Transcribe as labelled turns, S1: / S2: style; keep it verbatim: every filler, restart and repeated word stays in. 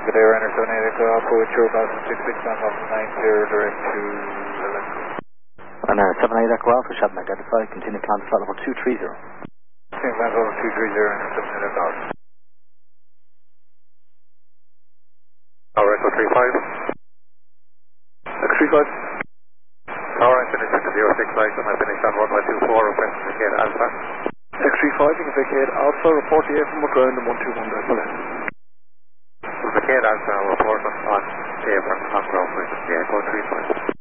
S1: Good day, Ryanair seven eight Echo Alpha with your Boston six six nine Alpha nine zero direct to Electric.
S2: Ryanair seven eight Echo Alpha, shot and identified, continue climb to flight level two three zero.
S1: Continue climb level two three zero and seven eight Echo Alpha.
S3: Tower Echo three five.
S1: Echo three five.
S3: Tower, I finished at zero six right and I finished on runway two four, request to vacate Alpha.
S1: Echo three five, you can vacate Alpha, report to you from the ground and one two one decimal left.
S3: Vacate Alpha, report on paper on ground frequency Echo three five.